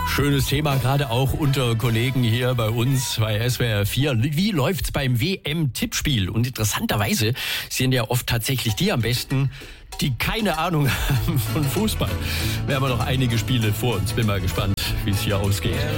Schönes Thema, gerade auch unter Kollegen hier bei uns bei SWR 4. Wie läuft's beim WM-Tippspiel? Und interessanterweise sind ja oft tatsächlich die am besten, die keine Ahnung haben von Fußball. Wir haben noch einige Spiele vor uns. Bin mal gespannt, wie es hier ausgeht.